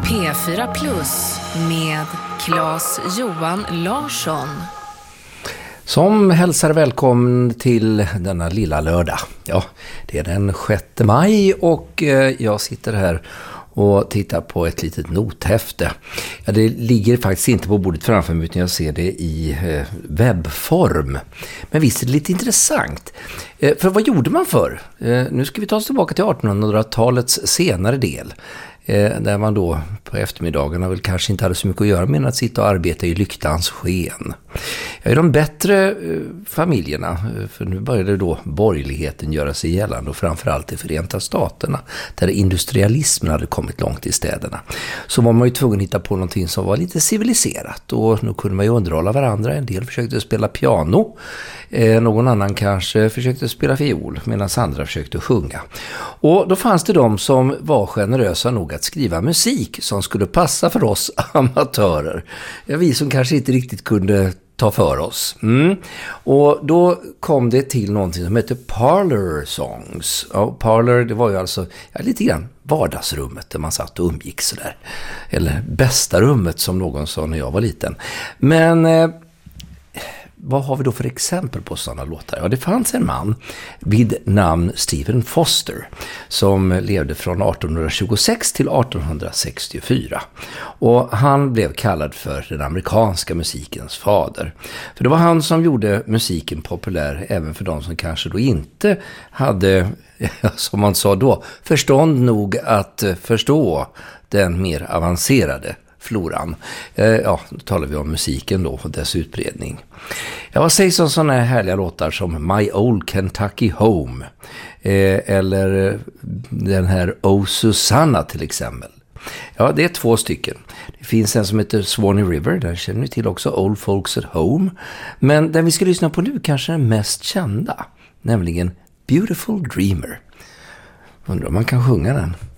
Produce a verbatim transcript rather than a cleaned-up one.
P fyra Plus med Claes Johan Larsson. Som hälsar välkommen till denna lilla lördag. Ja, det är den sjätte maj och jag sitter här och tittar på ett litet nothäfte. Ja, det ligger faktiskt inte på bordet framför mig utan jag ser det i webbform. Men visst är det lite intressant. För vad gjorde man för? Nu ska vi ta oss tillbaka till artonhundratalets senare del. Där man då på eftermiddagarna väl kanske inte hade så mycket att göra med att sitta och arbeta i lyktans sken. Ja, i de bättre familjerna, för nu började då borgerligheten göra sig gällande och framförallt i Förenta Staterna där industrialismen hade kommit långt i städerna. Så var man ju tvungen att hitta på någonting som var lite civiliserat och nu kunde man ju underhålla varandra. En del försökte spela piano, eh, någon annan kanske försökte spela fiol medan andra försökte sjunga. Och då fanns det de som var generösa nog att skriva musik som skulle passa för oss amatörer. Ja, vi som kanske inte riktigt kunde ta för oss. Mm. Och då kom det till någonting som heter parlor songs. Och parlor, det var ju alltså ja, lite grann vardagsrummet där man satt och umgick sådär. Eller bästa rummet som någon sa när jag var liten. Men eh, vad har vi då för exempel på sådana låtar? Ja, det fanns en man vid namn Stephen Foster som levde från arton tjugosex till arton sextiofyra. Och han blev kallad för den amerikanska musikens fader. För det var han som gjorde musiken populär även för de som kanske då inte hade, som man sa då, förstånd nog att förstå den mer avancerade floran. Eh, ja, då talar vi om musiken då och dess utbredning. Ja, vad sägs om sådana här härliga låtar som My Old Kentucky Home eh, eller den här Oh Susanna till exempel. Ja, det är två stycken. Det finns en som heter Swanee River, den känner vi till också, Old Folks at Home. Men den vi ska lyssna på nu kanske är den mest kända, nämligen Beautiful Dreamer. Undrar om man kan sjunga den.